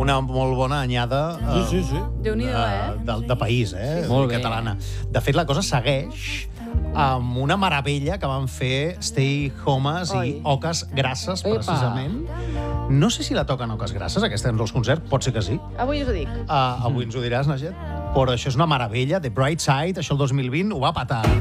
una molt bona anyada de país, Molt bé. catalana. De fet, la cosa segueix amb una meravella que van fer Stay Homes i Oques Grasses, precisament. No sé si la toquen Oques Grasses, aquesta en els concerts, pot ser que sí. Avui us ho dic. Avui ens ho diràs, Najet. Però això és una meravella, The Bright Side, això el 2020 ho va patar.